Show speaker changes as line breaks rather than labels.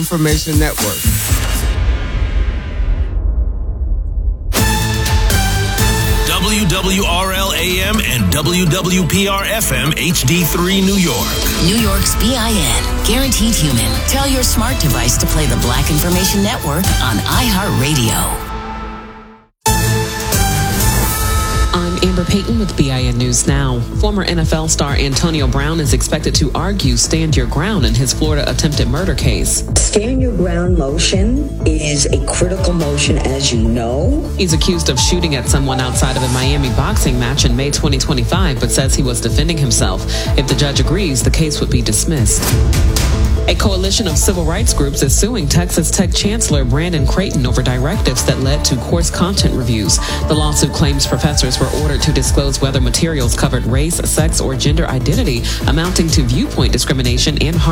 Information Network.
WWRL AM and WWPR FM HD3 New York.
New York's BIN. Guaranteed human. Tell your smart device to play the Black Information Network on iHeartRadio.
I'm Amber Payton with BIN News Now. Former NFL star Antonio Brown is expected to argue stand your ground in his Florida attempted murder case.
Stand your ground motion is a critical motion, as you know.
He's accused of shooting at someone outside of a Miami boxing match in May 2025, but says he was defending himself. If the judge agrees, the case would be dismissed. A coalition of civil rights groups is suing Texas Tech Chancellor Brandon Creighton over directives that led to course content reviews. The lawsuit claims professors were ordered to disclose whether materials covered race, sex, or gender identity, amounting to viewpoint discrimination and harm.